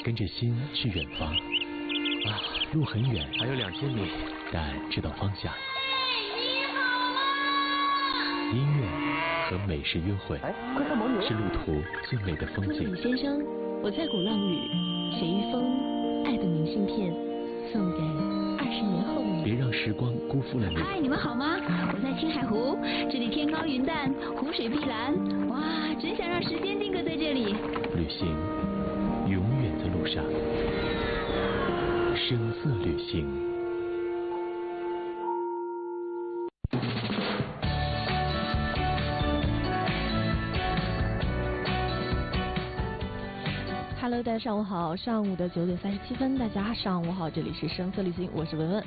跟着心去远方。啊，路很远，还有2000米，但知道方向。音乐和美食约会，是路途最美的风景。 李先生，我在鼓浪屿写一封爱的明信片，送给20年后的你。 别让时光辜负了你。 嗨，你们好吗？我在青海湖，这里天高云淡，湖水碧蓝，哇，真想让时间定格在这里。 旅行永远在路上，声色旅行。 Hello， 大家上午好，上午的9点37分，大家上午好，这里是声色旅行，我是文文。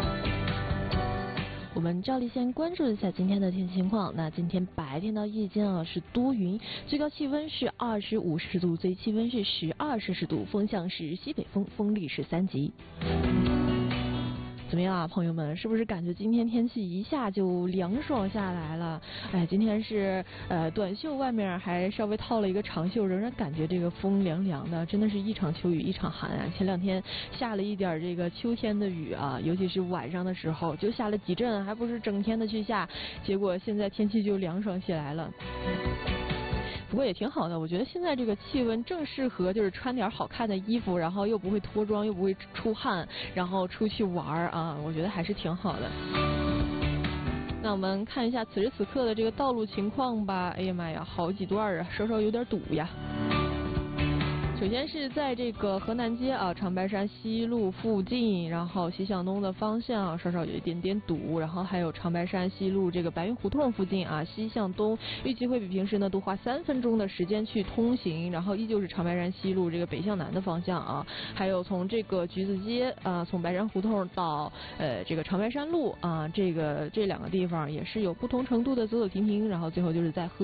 我们照例先关注一下今天的天气情况。那今天白天到夜间啊是多云，最高气温是25摄氏度，最低气温是12摄氏度，风向是西北风，风力是3级。怎么样啊，朋友们，是不是感觉今天天气一下就凉爽下来了？哎，今天是短袖外面还稍微套了一个长袖，仍然感觉这个风凉凉的，真的是一场秋雨一场寒啊！前2天下了一点这个秋天的雨啊，尤其是晚上的时候就下了几阵，还不是整天的去下，结果现在天气就凉爽起来了。不过也挺好的，我觉得现在这个气温正适合就是穿点好看的衣服，然后又不会脱妆，又不会出汗，然后出去玩啊，我觉得还是挺好的。那我们看一下此时此刻的这个道路情况吧。哎呀妈呀，好几段啊，稍稍有点堵呀。首先是在这个河南街啊，长白山西路附近，然后西向东的方向稍稍有一点点堵，然后还有长白山西路这个白云胡同附近啊，西向东预计会比平时呢多花3分钟的时间去通行，然后依旧是长白山西路这个北向南的方向啊，还有从这个橘子街啊，从白山胡同到这个长白山路啊，这2个地方也是有不同程度的走走停停，然后最后就是在